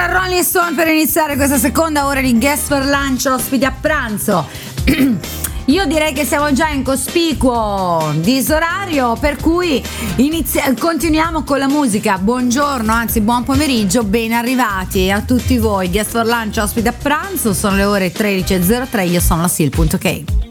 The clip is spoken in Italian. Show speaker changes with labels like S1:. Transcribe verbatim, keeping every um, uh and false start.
S1: Rolling Stone per iniziare questa seconda ora di Guest for Lunch, ospiti a pranzo. Io direi che siamo già in cospicuo disorario, per cui inizia- continuiamo con la musica. Buongiorno, anzi buon pomeriggio, ben arrivati a tutti voi. Guest for Lunch, ospiti a pranzo, sono le ore tredici e zero tre, io sono la Sil.ok.